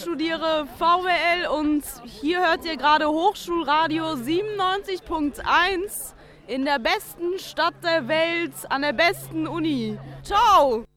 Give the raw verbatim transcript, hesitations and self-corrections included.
studiere V W L und hier hört ihr gerade Hochschulradio siebenundneunzig Punkt eins in der besten Stadt der Welt, an der besten Uni. Ciao!